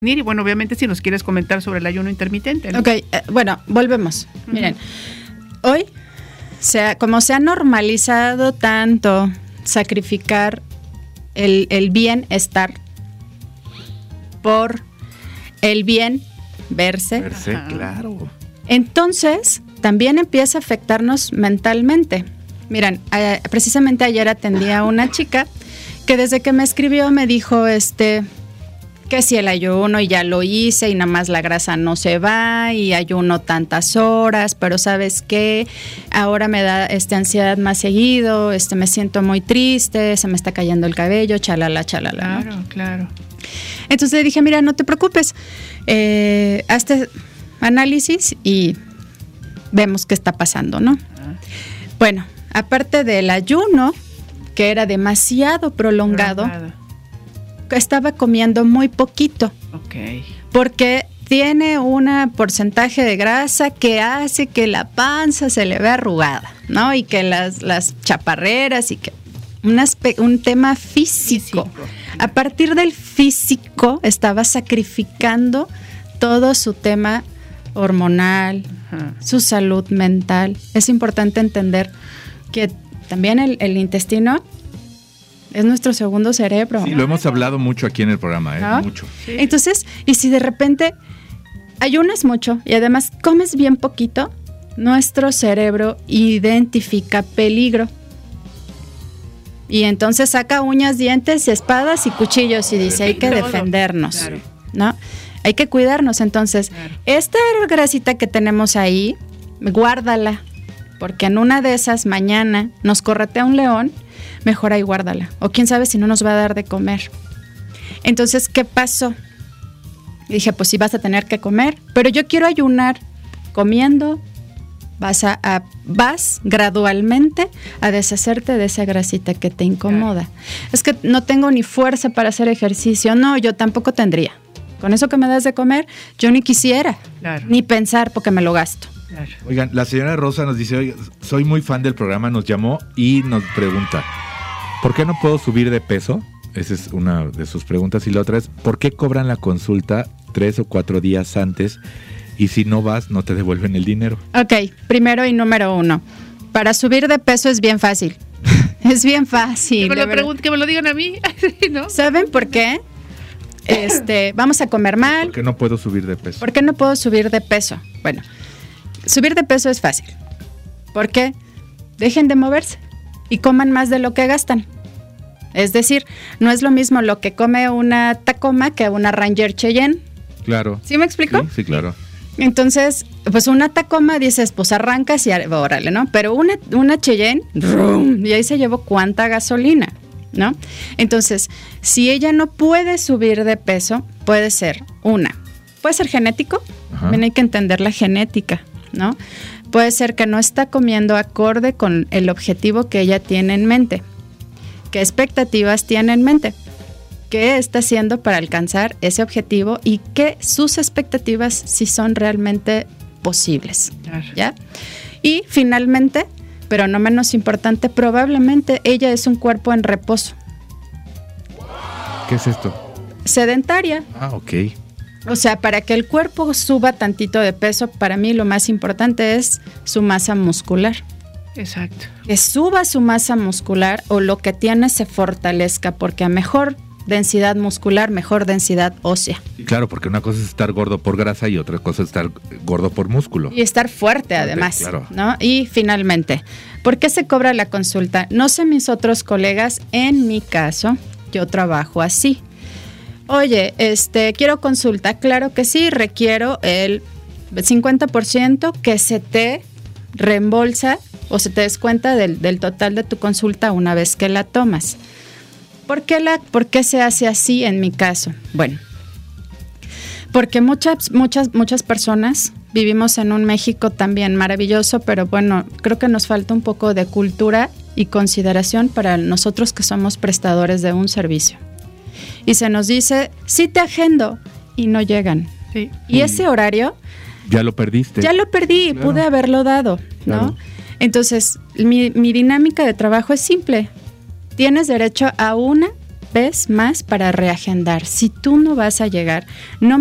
Y bueno, obviamente si nos quieres comentar sobre el ayuno intermitente, ¿no? Ok, bueno, volvemos. Miren, hoy, como se ha normalizado tanto sacrificar el bienestar por el bien verse, claro. Entonces también empieza a afectarnos mentalmente. Miren, precisamente ayer atendí a una chica que desde que me escribió me dijo que si el ayuno y ya lo hice y nada más la grasa no se va y ayuno tantas horas, pero ¿sabes qué? Ahora me da arsiedad más seguido, me siento muy triste, se me está cayendo el cabello, chalala. Claro, ¿no? claro. Entonces le dije, mira, no te preocupes, hazte análisis y vemos qué está pasando, ¿no? Bueno, aparte del ayuno, que era demasiado prolongado, estaba comiendo muy poquito. Ok. Porque tiene un porcentaje de grasa que hace que la panza se le vea arrugada, ¿no? Y que las chaparreras y que un tema físico. A partir del físico estaba sacrificando todo su tema hormonal, su salud mental. Es importante entender que también el intestino es nuestro segundo cerebro. Sí, lo hemos hablado mucho aquí en el programa, ¿no? Mucho. Sí. Entonces, y si de repente ayunas mucho y además comes bien poquito, nuestro cerebro identifica peligro. Y entonces saca uñas, dientes, espadas y cuchillos y dice, hay que defendernos, claro, ¿no? Hay que cuidarnos. Entonces, claro, esta grasita que tenemos ahí, guárdala, porque en una de esas mañana nos corretea un león, mejor ahí guárdala. O quién sabe si no nos va a dar de comer. Entonces, ¿qué pasó? Y dije, pues sí vas a tener que comer, pero yo quiero ayunar comiendo. Vas gradualmente a deshacerte de esa grasita que te incomoda. Claro. Es que no tengo ni fuerza para hacer ejercicio. No, yo tampoco tendría. Con eso que me das de comer, yo ni quisiera, claro, ni pensar porque me lo gasto. Claro. Oigan, la señora Rosa nos dice, oye, soy muy fan del programa, nos llamó y nos pregunta, ¿por qué no puedo subir de peso? Esa es una de sus preguntas. Y la otra es, ¿por qué cobran la consulta 3 o 4 días antes? Y si no vas, no te devuelven el dinero. Ok, primero y número 1. Para subir de peso es bien fácil. Es bien fácil. Que me lo digan a mí, ¿no? ¿Saben por qué? Vamos a comer mal. ¿Por qué no puedo subir de peso? ¿Por qué no puedo subir de peso? Bueno, subir de peso es fácil. ¿Por qué? Dejen de moverse y coman más de lo que gastan. Es decir, no es lo mismo lo que come una Tacoma que una Ranger Cheyenne. Claro. ¿Sí me explico? Sí, claro. Entonces, pues una Tacoma dices, pues arrancas y órale, ¿no? Pero una Cheyenne, ¡rum! Y ahí se llevó cuánta gasolina, ¿no? Entonces, si ella no puede subir de peso, puede ser genético, también hay que entender la genética, ¿no? Puede ser que no está comiendo acorde con el objetivo que ella tiene en mente. ¿Qué expectativas tiene en mente? ¿Qué está haciendo para alcanzar ese objetivo y que sus expectativas sí son realmente posibles? Claro. ¿Ya? Y finalmente, pero no menos importante, probablemente ella es un cuerpo en reposo. ¿Qué es esto? Sedentaria. Ah, ok. O sea, para que el cuerpo suba tantito de peso, para mí lo más importante es su masa muscular. Exacto. Que suba su masa muscular o lo que tiene se fortalezca, porque a mejor densidad muscular, mejor densidad ósea. Claro, porque una cosa es estar gordo por grasa y otra cosa es estar gordo por músculo. Y estar fuerte además, claro, ¿no? Y finalmente, ¿por qué se cobra la consulta? No sé mis otros colegas, en mi caso, yo trabajo así. Oye, quiero consulta. Claro que sí, requiero el 50% que se te reembolsa o se te descuenta del total de tu consulta una vez que la tomas. ¿Por qué se hace así en mi caso? Bueno, porque muchas personas vivimos en un México también maravilloso, pero bueno, creo que nos falta un poco de cultura y consideración para nosotros que somos prestadores de un servicio. Y se nos dice, sí te agendo, y no llegan. Sí. Y ese horario... Ya lo perdiste. Ya lo perdí, claro, pude haberlo dado, ¿no? Claro. Entonces, mi dinámica de trabajo es simple. Tienes derecho a una vez más para reagendar. Si tú no vas a llegar, no